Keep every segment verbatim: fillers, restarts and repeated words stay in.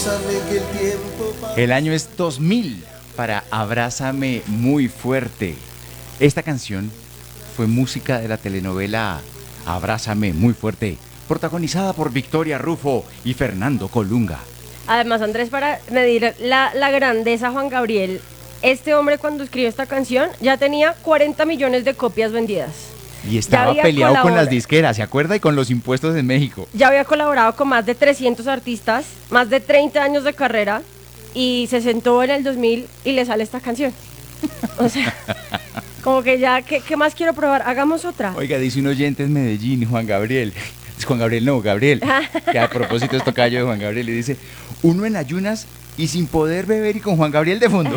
El año es dos mil para Abrázame muy fuerte. Esta canción fue música de la telenovela Abrázame muy fuerte, protagonizada por Victoria Rufo y Fernando Colunga. Además, Andrés, para medir la, la grandeza Juan Gabriel, este hombre cuando escribió esta canción ya tenía cuarenta millones de copias vendidas. Y estaba peleado con las disqueras, ¿se acuerda? Y con los impuestos en México. Ya había colaborado con más de trescientos artistas, más de treinta años de carrera, y se sentó en el dos mil y le sale esta canción. O sea, como que ya, ¿qué, qué más quiero probar? Hagamos otra. Oiga, dice un oyente en Medellín, Juan Gabriel. Es Juan Gabriel, no, Gabriel. Que a propósito es tocayo de Juan Gabriel. Y dice, uno en ayunas y sin poder beber y con Juan Gabriel de fondo.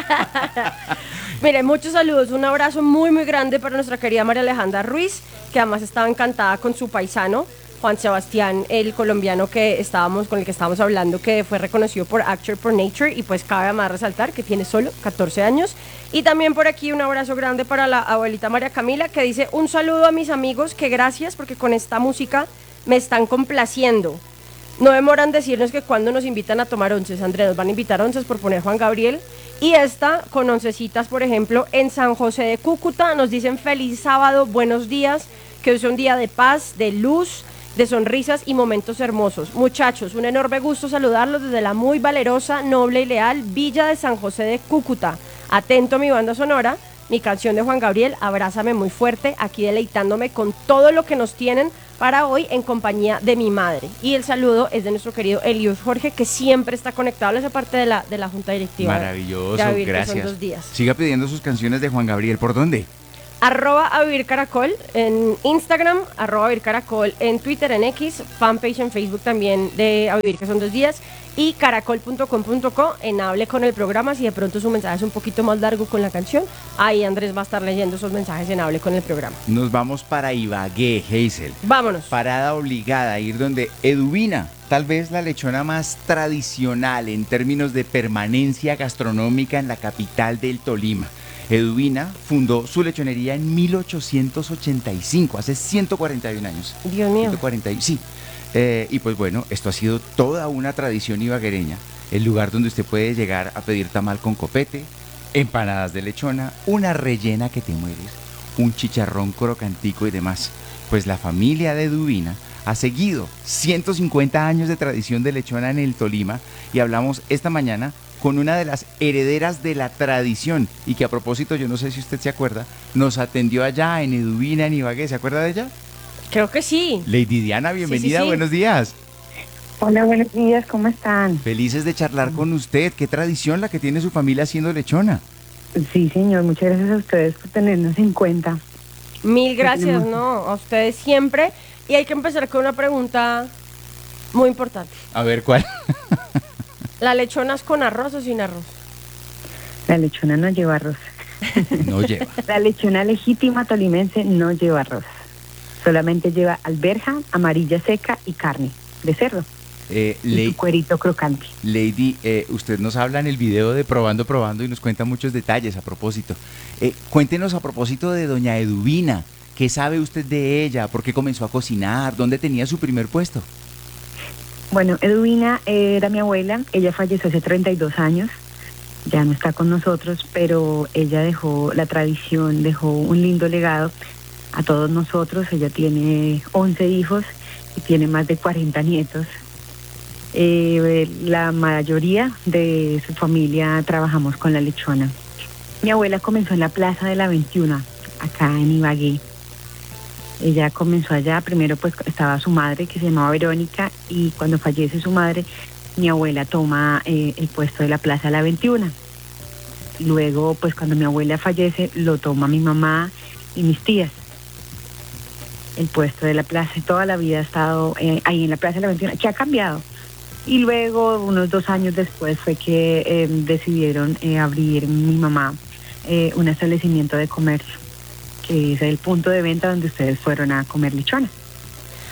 Mire, muchos saludos, un abrazo muy muy grande para nuestra querida María Alejandra Ruiz, que además estaba encantada con su paisano, Juan Sebastián, el colombiano que estábamos, con el que estábamos hablando, que fue reconocido por Actor for Nature, y pues cabe además resaltar que tiene solo catorce años. Y también por aquí un abrazo grande para la abuelita María Camila, que dice, un saludo a mis amigos, que gracias porque con esta música me están complaciendo. No demoran decirnos que cuando nos invitan a tomar onces, Andrés, nos van a invitar onces por poner Juan Gabriel. Y esta, con oncecitas, por ejemplo, en San José de Cúcuta, nos dicen feliz sábado, buenos días, que hoy sea un día de paz, de luz, de sonrisas y momentos hermosos. Muchachos, un enorme gusto saludarlos desde la muy valerosa, noble y leal Villa de San José de Cúcuta. Atento a mi banda sonora, mi canción de Juan Gabriel, Abrázame muy fuerte, aquí deleitándome con todo lo que nos tienen para hoy en compañía de mi madre. Y el saludo es de nuestro querido Elius Jorge, que siempre está conectado a esa parte de la, de la Junta Directiva. Maravilloso, de Vivir, gracias. Que son dos días. Siga pidiendo sus canciones de Juan Gabriel, ¿por dónde? Arroba a Vivir Caracol en Instagram, arroba a Vivir Caracol en Twitter, en X, fanpage en Facebook también de A Vivir, que son dos días, y caracol punto com punto co en Hable con el programa. Si de pronto su mensaje es un poquito más largo con la canción, ahí Andrés va a estar leyendo esos mensajes en Hable con el programa. Nos vamos para Ibagué, Hazel. Vámonos. Parada obligada a ir donde Eduvina, tal vez la lechona más tradicional en términos de permanencia gastronómica en la capital del Tolima. Eduvina fundó su lechonería en mil ochocientos ochenta y cinco, hace ciento cuarenta y un años. Dios mío. ciento cuarenta, sí. Eh, y pues bueno, esto ha sido toda una tradición ibaguereña, el lugar donde usted puede llegar a pedir tamal con copete, empanadas de lechona, una rellena que te mueres, un chicharrón crocantico y demás. Pues la familia de Eduvina ha seguido ciento cincuenta años de tradición de lechona en el Tolima, y hablamos esta mañana con una de las herederas de la tradición, y que a propósito, yo no sé si usted se acuerda, nos atendió allá en Eduvina, en Ibagué. ¿Se acuerda de ella? Creo que sí. Lady Diana, bienvenida, sí, sí, sí. Buenos días. Hola, buenos días, ¿cómo están? Felices de charlar con usted. ¿Qué tradición la que tiene su familia haciendo lechona? Sí, señor, muchas gracias a ustedes por tenernos en cuenta. Mil gracias, no, a ustedes siempre. Y hay que empezar con una pregunta muy importante. A ver, ¿cuál? ¿La lechona es con arroz o sin arroz? La lechona no lleva arroz. No lleva. La lechona legítima tolimense no lleva arroz. Solamente lleva alberja, amarilla seca y carne de cerdo. Eh, y ley, su cuerito crocante. Lady, eh, usted nos habla en el video de Probando, Probando y nos cuenta muchos detalles a propósito. Eh, cuéntenos a propósito de doña Eduvina. ¿Qué sabe usted de ella? ¿Por qué comenzó a cocinar? ¿Dónde tenía su primer puesto? Bueno, Eduvina era mi abuela. Ella falleció hace treinta y dos años. Ya no está con nosotros, pero ella dejó la tradición, dejó un lindo legado a todos nosotros. Ella tiene once hijos y tiene más de cuarenta nietos. Eh, la mayoría de su familia trabajamos con la lechona. Mi abuela comenzó en la Plaza de la veintiuno, acá en Ibagué. Ella comenzó allá, primero pues estaba su madre que se llamaba Verónica, y cuando fallece su madre, mi abuela toma eh, el puesto de la Plaza de la veintiuno. Luego pues cuando mi abuela fallece lo toma mi mamá y mis tías. El puesto de la plaza, toda la vida ha estado eh, ahí en la Plaza de la veintiuno, que ha cambiado. Y luego, unos dos años después, fue que eh, decidieron eh, abrir mi mamá eh, un establecimiento de comercio, que es el punto de venta donde ustedes fueron a comer lechona.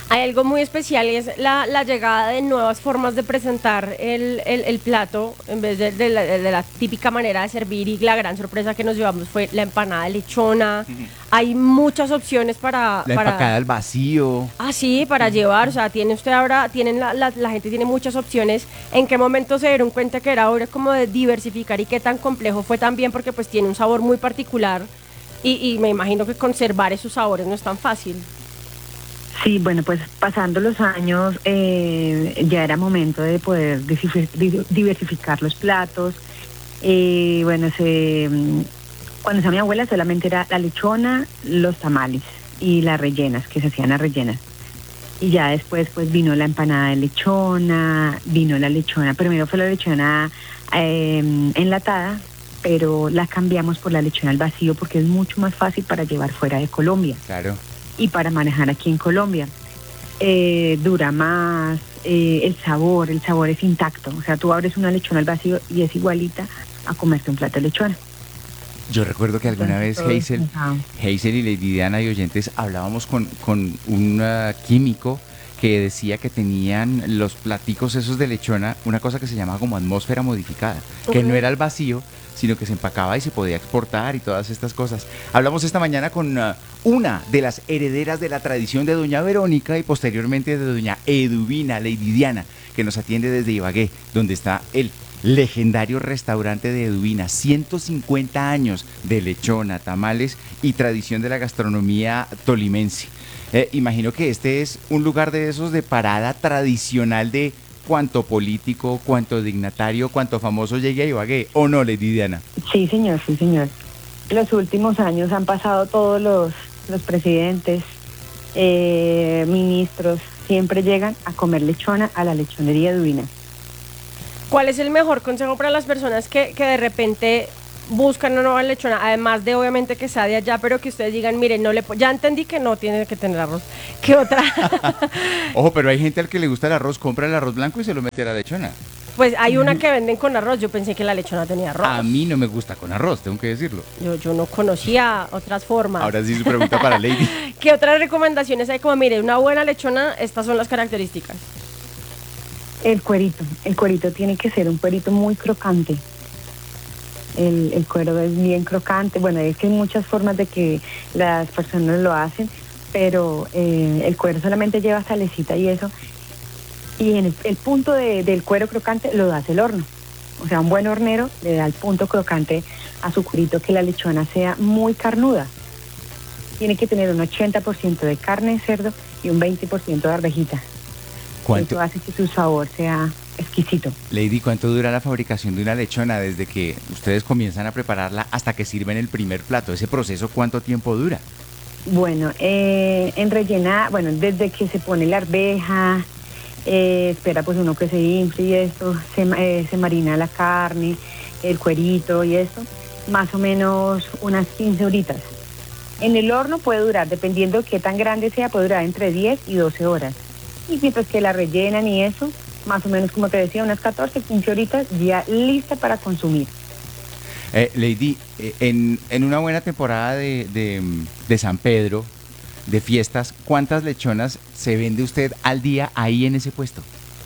Hay algo muy especial y es la, la llegada de nuevas formas de presentar el, el, el plato en vez de, de, la, de la típica manera de servir, y la gran sorpresa que nos llevamos fue la empanada de lechona. Uh-huh. Hay muchas opciones para... La para, empacada al vacío. Ah, sí, para llevar, o sea, tiene usted ahora, tienen la, la, la gente tiene muchas opciones. ¿En qué momento se dieron cuenta que era hora como de diversificar y qué tan complejo fue también? Porque pues tiene un sabor muy particular y, y me imagino que conservar esos sabores no es tan fácil. Sí, bueno, pues pasando los años eh, ya era momento de poder diversificar los platos. Eh, bueno, se, cuando estaba mi abuela solamente era la lechona, los tamales y las rellenas, que se hacían las rellenas. Y ya después pues vino la empanada de lechona, vino la lechona, primero fue la lechona eh, enlatada, pero la cambiamos por la lechona al vacío porque es mucho más fácil para llevar fuera de Colombia. Claro. Y para manejar aquí en Colombia. Eh, dura más, eh, el sabor, el sabor es intacto. O sea, tú abres una lechona al vacío y es igualita a comerte un plato de lechona. Yo recuerdo que alguna vez Hazel, Hazel y Lady Diana y oyentes hablábamos con, con un uh, químico que decía que tenían los platicos esos de lechona, una cosa que se llama como atmósfera modificada, que uh-huh. no era al vacío, sino que se empacaba y se podía exportar y todas estas cosas. Hablamos esta mañana con uh, una de las herederas de la tradición de doña Verónica y posteriormente de doña Eduvina, Lady Diana, que nos atiende desde Ibagué, donde está el legendario restaurante de Eduvina, ciento cincuenta años de lechona, tamales y tradición de la gastronomía tolimense. Eh, imagino que este es un lugar de esos de parada tradicional de cuánto político, cuánto dignatario, cuánto famoso llegue a Ibagué, ¿o no, Lady Diana? Sí, señor, sí, señor. Los últimos años han pasado todos los, los presidentes, eh, ministros, siempre llegan a comer lechona a la lechonería Eduvina. ¿Cuál es el mejor consejo para las personas que, que de repente buscan una nueva lechona? Además de obviamente que sea de allá, pero que ustedes digan, miren, no le ya entendí que no tiene que tener arroz. ¿Qué otra? Ojo, pero hay gente al que le gusta el arroz, compra el arroz blanco y se lo mete a la lechona. Pues hay una que venden con arroz, yo pensé que la lechona tenía arroz. A mí no me gusta con arroz, tengo que decirlo. Yo, yo no conocía otras formas. Ahora sí su pregunta para Lady. ¿Qué otras recomendaciones hay? Como, mire, una buena lechona, estas son las características. El cuerito, el cuerito tiene que ser un cuerito muy crocante. El, el cuero es bien crocante. Bueno, es que hay muchas formas de que las personas lo hacen, pero eh, el cuero solamente lleva salecita y eso. Y en el, el punto de, del cuero crocante lo da el horno. O sea, un buen hornero le da el punto crocante a su cuerito, que la lechona sea muy carnuda. Tiene que tener un ochenta por ciento de carne de cerdo y un veinte por ciento de arvejita. ¿Cuánto? Eso hace que su sabor sea exquisito. Lady, ¿cuánto dura la fabricación de una lechona desde que ustedes comienzan a prepararla hasta que sirven el primer plato? ¿Ese proceso cuánto tiempo dura? Bueno, eh, en rellena, bueno, desde que se pone la arveja, eh, espera pues uno que se infle y esto, se, eh, se marina la carne, el cuerito y esto, más o menos unas quince horitas. En el horno puede durar, dependiendo de qué tan grande sea, puede durar entre diez y doce horas. Y mientras que la rellenan y eso, más o menos como te decía, unas catorce, quince horitas ya lista para consumir. Eh, Lady, eh, en, en una buena temporada de, de, de San Pedro, de fiestas, ¿cuántas lechonas se vende usted al día ahí en ese puesto?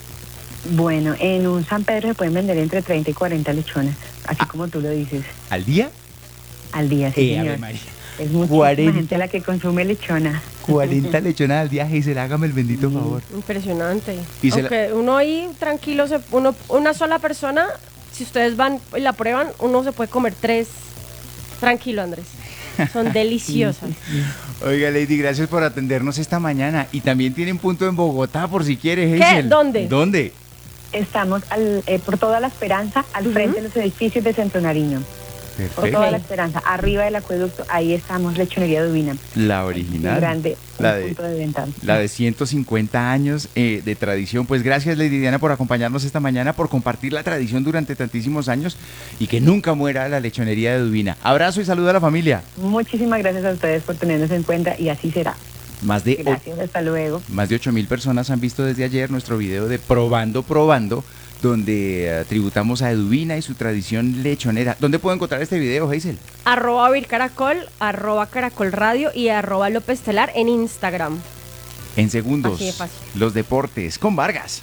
Bueno, en un San Pedro se pueden vender entre treinta y cuarenta lechonas, así ah, como tú lo dices. ¿Al día? Al día, sí, eh, señor. Ave María. Es muchísima gente la que consume lechona. cuarenta lechonas al día, Hazel, hágame el bendito favor. Impresionante. Y Aunque la... uno ahí tranquilo, se, uno, una sola persona, si ustedes van y la prueban, uno se puede comer tres. Tranquilo, Andrés. Son deliciosas. Oiga, Lady, gracias por atendernos esta mañana. Y también tienen punto en Bogotá, por si quiere, Hazel. ¿Qué? ¿Dónde? ¿Dónde? Estamos al, eh, por toda la Esperanza, al uh-huh. frente de los edificios de Centro Nariño. Perfecto. Por toda la Esperanza, arriba del acueducto, ahí estamos, Lechonería Eduvina. La original. Grande, la de, punto de venta. La de ciento cincuenta años eh, de tradición. Pues gracias, Lady Diana, por acompañarnos esta mañana, por compartir la tradición durante tantísimos años y que nunca muera la Lechonería de Eduvina. Abrazo y saludo a la familia. Muchísimas gracias a ustedes por tenernos en cuenta y así será. Más de gracias, o, hasta luego. Más de ocho mil personas han visto desde ayer nuestro video de Probando, Probando, donde uh, tributamos a Eduvina y su tradición lechonera. ¿Dónde puedo encontrar este video, Hazel? Arroba Vir Caracol, arroba Caracol Radio y arroba López Telar en Instagram. En segundos, Así de fácil. los deportes con Vargas.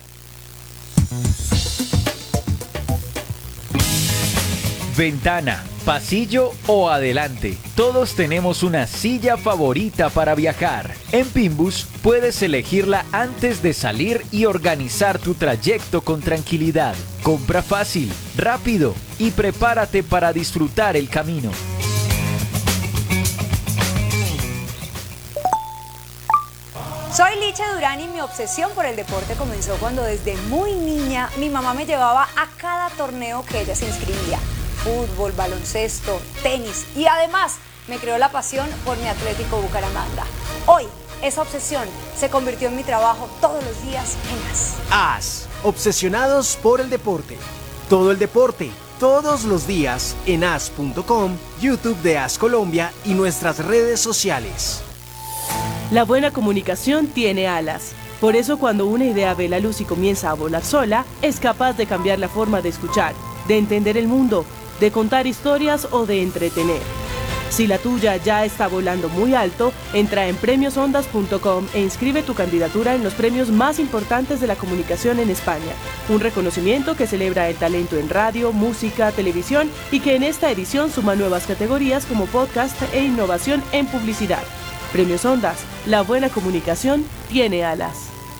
Ventana, pasillo o adelante. Todos tenemos una silla favorita para viajar. En Pimbus puedes elegirla antes de salir y organizar tu trayecto con tranquilidad. Compra fácil, rápido y prepárate para disfrutar el camino. Soy Licha Durán y mi obsesión por el deporte comenzó cuando desde muy niña mi mamá me llevaba a cada torneo que ella se inscribía. Fútbol, baloncesto, tenis y además me creó la pasión por mi Atlético Bucaramanga. Hoy esa obsesión se convirtió en mi trabajo todos los días en A S. A S, obsesionados por el deporte. Todo el deporte, todos los días en A S punto com, YouTube de A S Colombia y nuestras redes sociales. La buena comunicación tiene alas. Por eso cuando una idea ve la luz y comienza a volar sola, es capaz de cambiar la forma de escuchar, de entender el mundo, de contar historias o de entretener. Si la tuya ya está volando muy alto, entra en premios ondas punto com e inscribe tu candidatura en los premios más importantes de la comunicación en España. Un reconocimiento que celebra el talento en radio, música, televisión y que en esta edición suma nuevas categorías como podcast e innovación en publicidad. Premios Ondas, la buena comunicación tiene alas.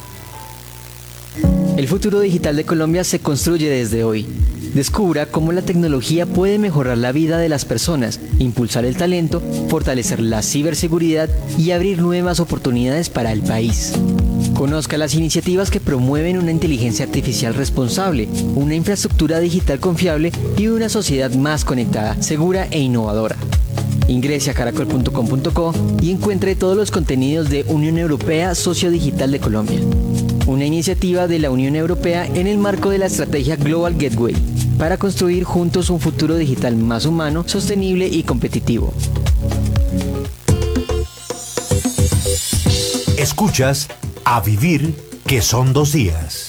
El futuro digital de Colombia se construye desde hoy. Descubra cómo la tecnología puede mejorar la vida de las personas, impulsar el talento, fortalecer la ciberseguridad y abrir nuevas oportunidades para el país. Conozca las iniciativas que promueven una inteligencia artificial responsable, una infraestructura digital confiable y una sociedad más conectada, segura e innovadora. Ingrese a caracol punto com punto co y encuentre todos los contenidos de Unión Europea Socio Digital de Colombia, una iniciativa de la Unión Europea en el marco de la estrategia Global Gateway, para construir juntos un futuro digital más humano, sostenible y competitivo. Escuchas A Vivir, que son dos días.